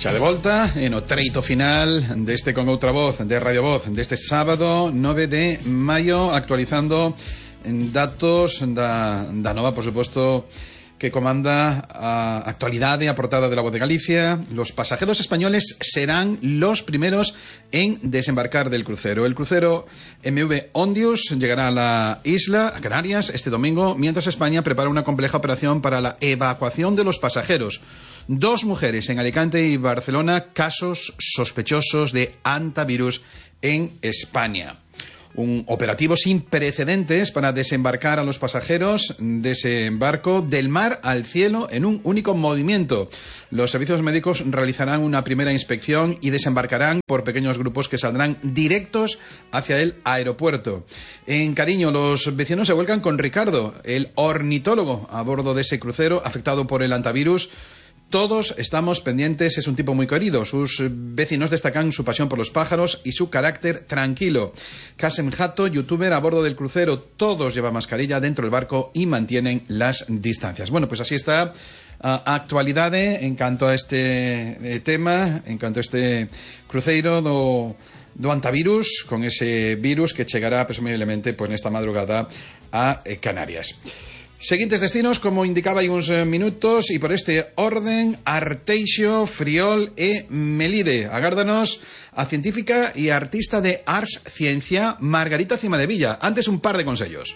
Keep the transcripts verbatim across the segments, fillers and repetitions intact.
Xa de volta en o treito final deste Con Outra Voz de Radio Voz deste sábado nove de maio, actualizando datos da, da nova, por suposto, que comanda a actualidade a portada de La Voz de Galicia. Los pasajeros españoles serán los primeros en desembarcar del crucero. El crucero M V Ondius llegará a la isla, a Canarias, este domingo, mientras España prepara una compleja operación para la evacuación de los pasajeros. Dos mujeres en Alicante y Barcelona, casos sospechosos de hantavirus en España. Un operativo sin precedentes para desembarcar a los pasajeros de ese barco del mar al cielo en un único movimiento. Los servicios médicos realizarán una primera inspección y desembarcarán por pequeños grupos que saldrán directos hacia el aeropuerto. En Cariño, los vecinos se vuelcan con Ricardo, el ornitólogo a bordo de ese crucero afectado por el hantavirus. Todos estamos pendientes, es un tipo muy querido. Sus vecinos destacan su pasión por los pájaros y su carácter tranquilo. Kasem Hato, youtuber a bordo del crucero, todos llevan mascarilla dentro del barco y mantienen las distancias. Bueno, pues así está a actualidade en canto a este eh, tema, en canto a este cruceiro do, do hantavirus, con ese virus que chegará presumiblemente pues, nesta madrugada a eh, Canarias. Seguintes destinos, como indicaba hai uns minutos, e por este orden, Arteixo, Friol e Melide. Agárdanos a científica e artista de Ars Ciencia, Margarita Cimadevilla. Antes, un par de consellos.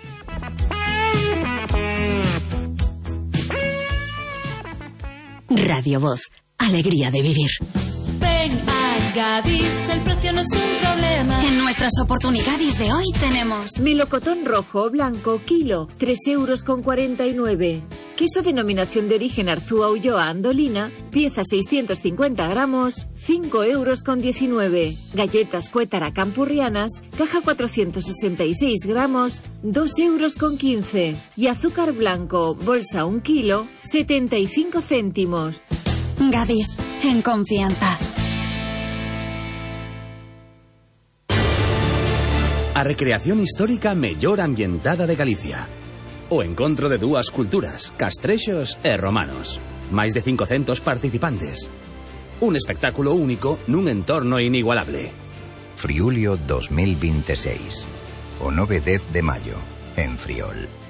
Radio Voz, alegría de vivir. Ven a Gadis, el precio no es un problema. En nuestras oportunidades de hoy tenemos melocotón rojo o blanco, kilo, tres euros con cuarenta y nueve. Queso denominación de origen Arzúa Ulloa Andolina, pieza seiscientos cincuenta gramos, cinco euros con diecinueve. Galletas Cuétara Campurrianas, caja cuatrocientos sesenta y seis gramos, dos euros con quince. Y azúcar blanco, bolsa un kilo, setenta y cinco céntimos. Gadis, en confianza. A recreación histórica mellor ambientada de Galicia. O encontro de dúas culturas, castrexos e romanos. Máis de cincocentos participantes. Un espectáculo único nun entorno inigualable. Friulio dos mil veintiséis. O nove e dez de maio, en Friol.